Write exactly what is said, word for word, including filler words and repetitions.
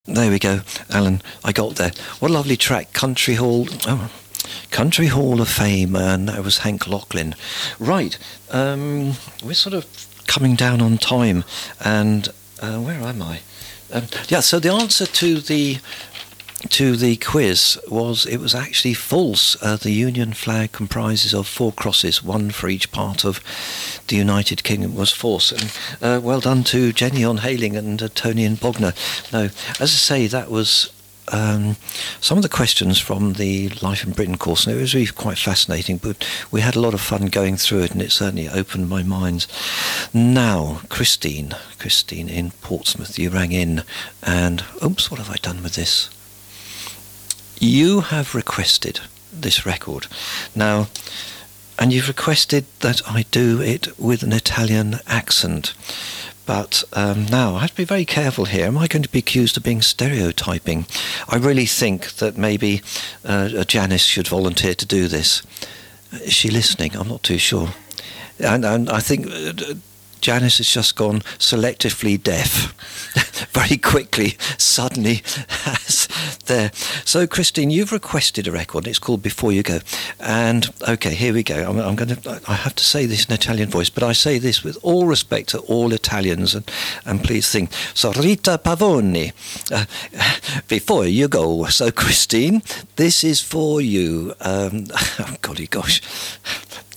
There we go, Alan. I got there. What a lovely track, Country Hall. Oh, Country Hall of Fame, and that was Hank Locklin. Right, um, we're sort of coming down on time, and uh, where am I? Um, yeah, so the answer to the to the quiz was it was actually false. Uh, the Union flag comprises of four crosses, one for each part of the United Kingdom. Was false. And uh, well done to Jenny on Hailing and uh, Tony and Bogner. No, as I say, that was um, some of the questions from the Life in Britain course, and it was really quite fascinating, but we had a lot of fun going through it, and it certainly opened my mind. Now, Christine, Christine in Portsmouth, you rang in, and oops, what have I done with this? You have requested this record. Now, and you've requested that I do it with an Italian accent. But um, now, I have to be very careful here. Am I going to be accused of being stereotyping? I really think that maybe uh, Janice should volunteer to do this. Is she listening? I'm not too sure. And, and I think uh, Janice has just gone selectively deaf. Very quickly, suddenly, has there. So, Christine, you've requested a record. It's called Before You Go. And, okay, here we go. I'm, I'm going to, I have to say this in Italian voice, but I say this with all respect to all Italians, and, and please think. So, Rita Pavoni, uh, Before You Go. So, Christine, this is for you. Um, oh, golly gosh.